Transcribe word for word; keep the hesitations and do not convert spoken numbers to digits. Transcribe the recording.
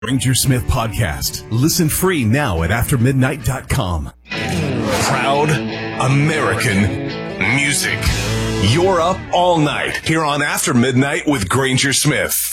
Granger Smith Podcast. Listen free now at after midnight dot com. Proud American music. You're up all night here on After Midnight with Granger Smith.